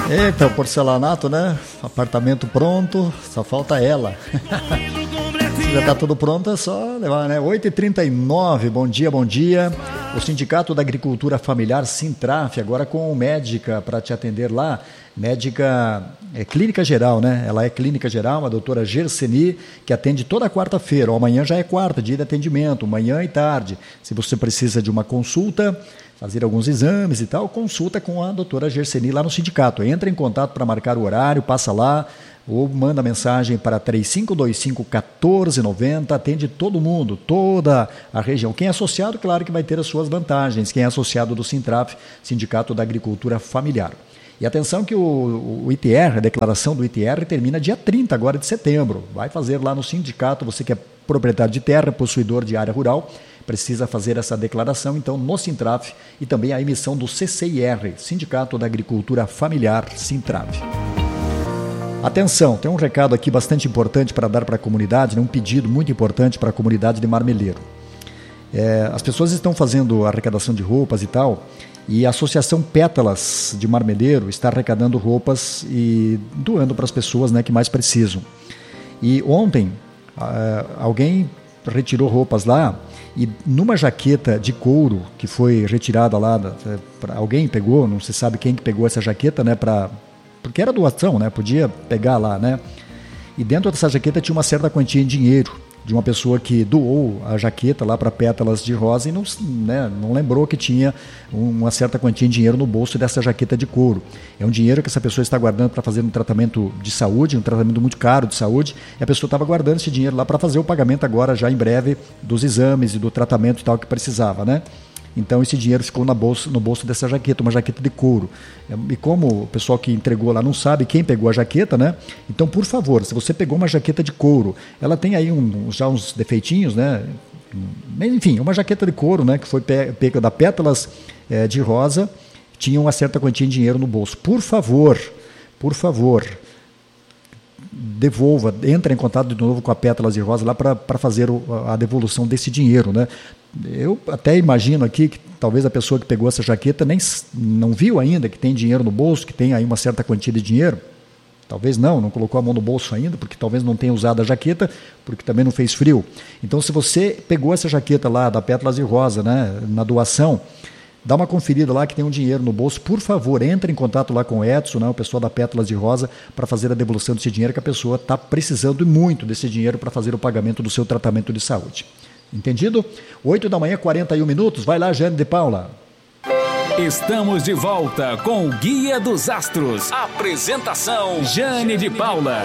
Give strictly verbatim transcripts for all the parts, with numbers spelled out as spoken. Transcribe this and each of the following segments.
Eita, o porcelanato, né? Apartamento pronto, só falta ela. Se já tá tudo pronto, é só levar, né? oito e trinta e nove, bom dia, bom dia. O Sindicato da Agricultura Familiar, Sintraf, agora com médica para te atender lá. Médica é clínica geral, né? Ela é clínica geral, a doutora Gerseni, que atende toda quarta-feira. Amanhã já é quarta, dia de atendimento, manhã e tarde. Se você precisa de uma consulta, fazer alguns exames e tal, consulta com a doutora Gerseni lá no sindicato. Entra em contato para marcar o horário, passa lá ou manda mensagem para três cinco dois cinco, um quatro nove zero, atende todo mundo, toda a região. Quem é associado, claro que vai ter as suas vantagens. Quem é associado do Sintraf, Sindicato da Agricultura Familiar. E atenção que o, o I T R, a declaração do I T R termina dia trinta agora de setembro. Vai fazer lá no sindicato, você que é proprietário de terra, possuidor de área rural, precisa fazer essa declaração, então, no Sintraf, e também a emissão do C C I R, Sindicato da Agricultura Familiar, Sintraf. Atenção, tem um recado aqui bastante importante para dar para a comunidade, né? Um pedido muito importante para a comunidade de Marmeleiro. É, as pessoas estão fazendo arrecadação de roupas e tal, e a Associação Pétalas de Marmeleiro está arrecadando roupas e doando para as pessoas, né, que mais precisam. E ontem, uh, alguém retirou roupas lá, e numa jaqueta de couro que foi retirada lá, pra, alguém pegou, não se sabe quem que pegou essa jaqueta, né, pra, porque era doação, né, podia pegar lá, né, e dentro dessa jaqueta tinha uma certa quantia em dinheiro, de uma pessoa que doou a jaqueta lá para Pétalas de Rosa e não, né, não lembrou que tinha uma certa quantia em dinheiro no bolso dessa jaqueta de couro. É um dinheiro que essa pessoa está guardando para fazer um tratamento de saúde, um tratamento muito caro de saúde, e a pessoa estava guardando esse dinheiro lá para fazer o pagamento agora, já em breve, dos exames e do tratamento e tal que precisava, né? Então esse dinheiro ficou na bolsa, no bolso dessa jaqueta, uma jaqueta de couro. E como o pessoal que entregou lá não sabe quem pegou a jaqueta, né? Então, por favor, se você pegou uma jaqueta de couro, ela tem aí um, já uns defeitinhos, né? Enfim, uma jaqueta de couro, né? Que foi pega da Pétalas é, de Rosa, tinha uma certa quantia de dinheiro no bolso. Por favor, por favor, devolva, entra em contato de novo com a Pétalas de Rosa lá para fazer o, a devolução desse dinheiro, né? Eu até imagino aqui que talvez a pessoa que pegou essa jaqueta nem não viu ainda que tem dinheiro no bolso, que tem aí uma certa quantia de dinheiro. Talvez não, não colocou a mão no bolso ainda, porque talvez não tenha usado a jaqueta, porque também não fez frio. Então, se você pegou essa jaqueta lá da Pétalas de Rosa, né, na doação, dá uma conferida lá que tem um dinheiro no bolso. Por favor, entre em contato lá com o Edson, né, o pessoal da Pétalas de Rosa, para fazer a devolução desse dinheiro, que a pessoa está precisando muito desse dinheiro para fazer o pagamento do seu tratamento de saúde. Entendido? oito da manhã, quarenta e um minutos. Vai lá, Jane de Paula. Estamos de volta com o Guia dos Astros. Apresentação, Jane de Paula.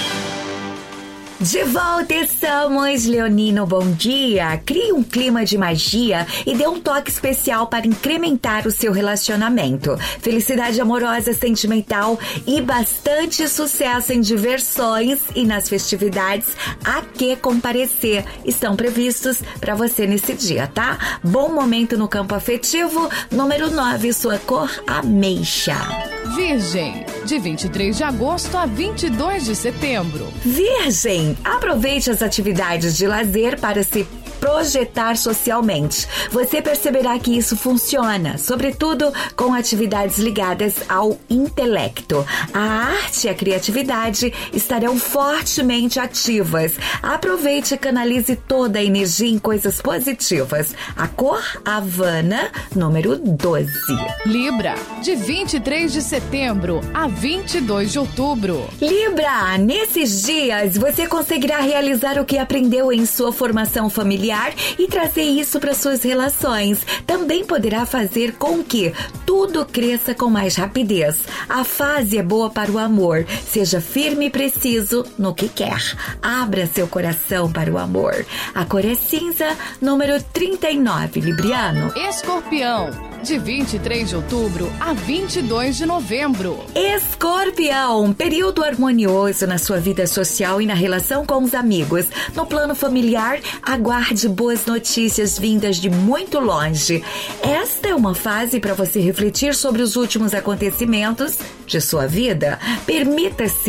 De volta estamos, Leonino, bom dia. Crie um clima de magia e dê um toque especial para incrementar o seu relacionamento. Felicidade amorosa, sentimental e bastante sucesso em diversões e nas festividades a que comparecer estão previstos para você nesse dia, tá? Bom momento no campo afetivo, número nove, sua cor ameixa. Virgem, de vinte e três de agosto a vinte e dois de setembro. Virgem, aproveite as atividades de lazer para se projetar socialmente. Você perceberá que isso funciona, sobretudo com atividades ligadas ao intelecto. A arte e a criatividade estarão fortemente ativas. Aproveite e canalize toda a energia em coisas positivas. A cor Havana, número doze. Libra, de vinte e três de setembro a vinte e dois de outubro. Libra, nesses dias você conseguirá realizar o que aprendeu em sua formação familiar e trazer isso para suas relações. Também poderá fazer com que tudo cresça com mais rapidez. A fase é boa para o amor. Seja firme e preciso no que quer. Abra seu coração para o amor. A cor é cinza, número trinta e nove, Libriano. Escorpião, de vinte e três de outubro a vinte e dois de novembro. Escorpião, período harmonioso na sua vida social e na relação com os amigos. No plano familiar, aguarde boas notícias vindas de muito longe. Esta é uma fase para você refletir sobre os últimos acontecimentos de sua vida. Permita-se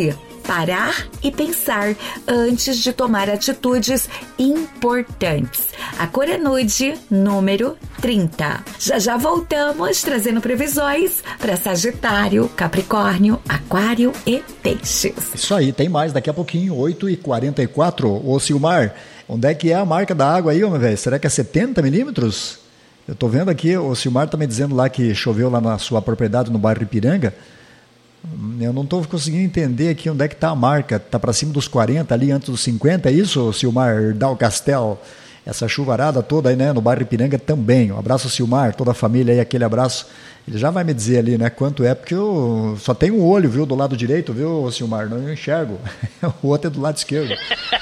parar e pensar antes de tomar atitudes importantes. A cor é nude, número trinta. Já já voltamos trazendo previsões para Sagitário, Capricórnio, Aquário e Peixes. Isso aí, tem mais daqui a pouquinho, oito e quarenta e quatro. Ô Silmar, onde é que é a marca da água aí, homem velho? Será que é setenta milímetros? Eu tô vendo aqui, o Silmar tá me dizendo lá que choveu lá na sua propriedade no bairro Ipiranga. Eu não estou conseguindo entender aqui onde é que está a marca. Está para cima dos quarenta, ali antes dos cinquenta, é isso, Silmar Dal Castel? Essa chuvarada toda aí, né, no bairro Ipiranga também. Um abraço, Silmar, toda a família aí, aquele abraço. Ele já vai me dizer ali, né, quanto é, porque eu só tenho um olho, viu, do lado direito, viu, Silmar? Não enxergo. O outro é do lado esquerdo.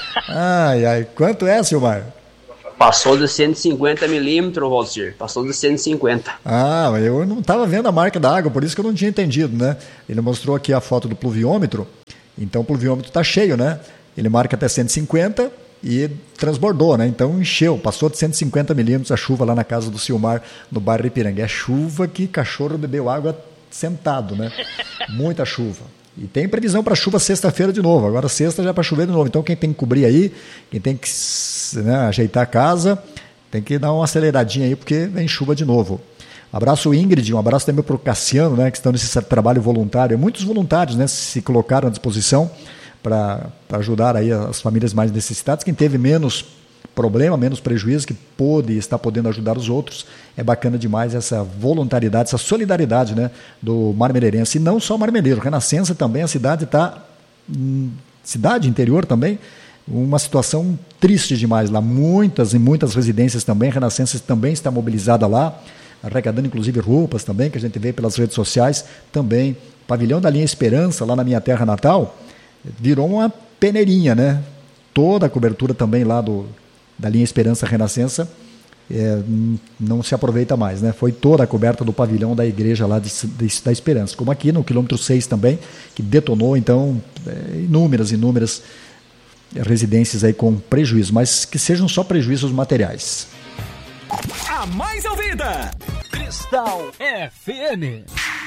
Ai, ai, quanto é, Silmar? Passou de cento e cinquenta milímetros, Valcir. Passou de cento e cinquenta. Ah, eu não estava vendo a marca da água, por isso que eu não tinha entendido, né? Ele mostrou aqui a foto do pluviômetro, então o pluviômetro está cheio, né? Ele marca até cento e cinquenta e transbordou, né? Então encheu, passou de cento e cinquenta milímetros a chuva lá na casa do Silmar, no bairro Ipiranga. É chuva que cachorro bebeu água sentado, né? Muita chuva. E tem previsão para chuva sexta-feira de novo. Agora sexta já é para chover de novo. Então quem tem que cobrir aí, quem tem que, né, ajeitar a casa, tem que dar uma aceleradinha aí, porque vem chuva de novo. Abraço Ingrid, um abraço também para o Cassiano, né, que estão nesse trabalho voluntário. Muitos voluntários, né, se colocaram à disposição para ajudar aí as famílias mais necessitadas. Quem teve menos problema, menos prejuízo, que pôde e está podendo ajudar os outros. É bacana demais essa voluntariedade, essa solidariedade, né, do marmeleirense. E não só marmeleiro, Renascença também, a cidade está, hum, cidade interior também, uma situação triste demais lá. Muitas e muitas residências também, Renascença também está mobilizada lá, arrecadando inclusive roupas também, que a gente vê pelas redes sociais também. Pavilhão da Linha Esperança, lá na minha terra natal, virou uma peneirinha, né? Toda a cobertura também lá do da linha Esperança Renascença, é, não se aproveita mais, né? Foi toda a coberta do pavilhão da igreja lá de, de, da Esperança, como aqui no quilômetro seis também, que detonou, então, é, inúmeras, inúmeras residências aí com prejuízo, mas que sejam só prejuízos materiais. A mais ouvida, Cristal F M.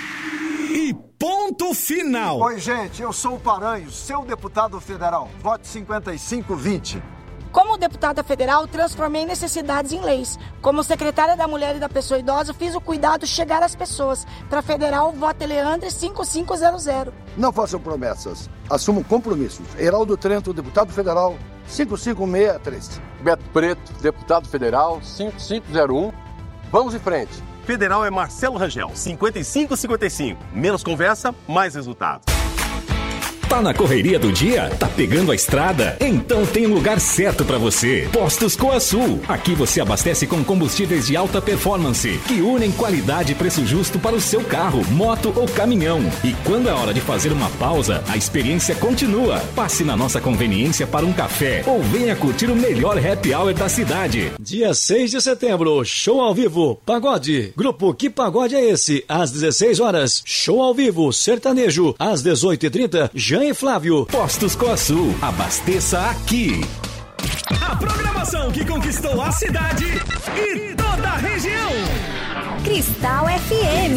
E ponto final. Oi, gente, eu sou o Paranhos, seu deputado federal. Vote cinquenta e cinco vinte. Como deputada federal, transformei necessidades em leis. Como secretária da Mulher e da Pessoa Idosa, fiz o cuidado chegar às pessoas. Para federal, vote Leandre cinco cinco zero zero. Não façam promessas, assumam compromissos. Heraldo Trento, deputado federal, cinco cinco seis três. Beto Preto, deputado federal, cinco cinco zero um. Vamos em frente. Federal é Marcelo Rangel, cinquenta e cinco cinquenta e cinco. Menos conversa, mais resultado. Tá na correria do dia? Tá pegando a estrada? Então tem um lugar certo para você. Postos Coasul. Aqui você abastece com combustíveis de alta performance, que unem qualidade e preço justo para o seu carro, moto ou caminhão. E quando é hora de fazer uma pausa, a experiência continua. Passe na nossa conveniência para um café ou venha curtir o melhor happy hour da cidade. Dia seis de setembro, show ao vivo, pagode. Grupo Que Pagode é Esse? Às dezesseis horas, show ao vivo, sertanejo. Às dezoito e trinta, Jean e Flávio. Postos Coasul, abasteça aqui. A programação que conquistou a cidade e toda a região. Cristal F M.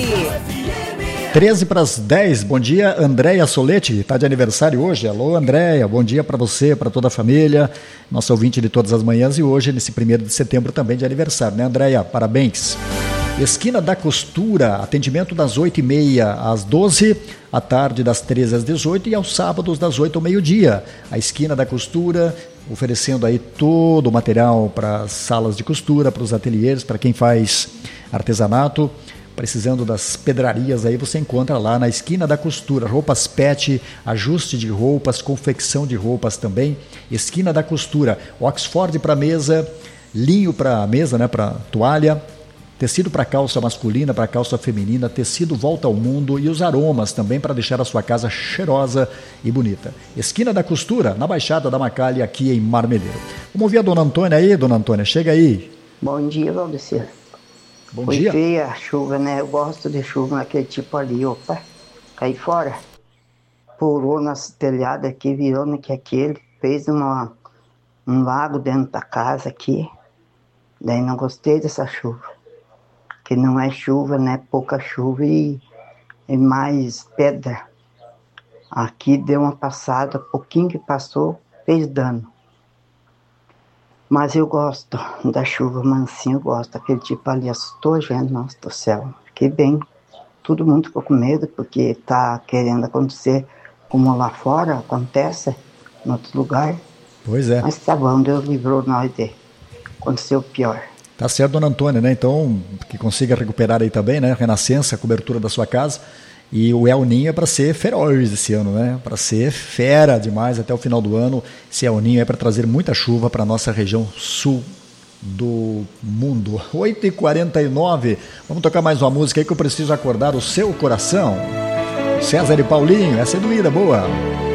treze para as dez, bom dia, Andréia Solete, está de aniversário hoje. Alô, Andréia, bom dia para você, para toda a família, nossa ouvinte de todas as manhãs, e hoje, nesse primeiro de setembro, também de aniversário, né, Andréia? Parabéns. Esquina da Costura, atendimento das oito e meia às doze, à tarde das treze às dezoito e aos sábados das oito ao meio-dia. A Esquina da Costura, oferecendo aí todo o material para as salas de costura, para os ateliês, para quem faz artesanato, precisando das pedrarias, aí você encontra lá na Esquina da Costura, roupas pet, ajuste de roupas, confecção de roupas também, Esquina da Costura, Oxford para mesa, linho para mesa, né, para toalha, tecido para calça masculina, para calça feminina, tecido volta ao mundo e os aromas também para deixar a sua casa cheirosa e bonita. Esquina da Costura, na Baixada da Macalha, aqui em Marmeleiro. Vamos ouvir a dona Antônia aí, dona Antônia, chega aí. Bom dia, Valdecir. Bom Foi dia. Foi feia a chuva, né? Eu gosto de chuva naquele tipo ali, opa, caí fora. Pulou nas telhadas aqui, virou no que aquele, fez uma, um lago dentro da casa aqui. Daí não gostei dessa chuva. Que não é chuva, né? Pouca chuva e, e mais pedra. Aqui deu uma passada, pouquinho que passou, fez dano. Mas eu gosto da chuva mansinha, eu gosto. Aquele tipo ali assustou a gente, nossa do céu. Fiquei bem. Todo mundo ficou com medo, porque tá querendo acontecer como lá fora acontece, em outro lugar. Pois é. Mas tá bom, Deus livrou nós de acontecer o pior. Tá certo, dona Antônia, né? Então, que consiga recuperar aí também, né? Renascença, a cobertura da sua casa. E o El Ninho é para ser feroz esse ano, né? Para ser fera demais até o final do ano. Esse El Ninho é para trazer muita chuva para a nossa região sul do mundo. oito e quarenta e nove. Vamos tocar mais uma música aí que eu preciso acordar o seu coração. César e Paulinho, essa é doída, boa.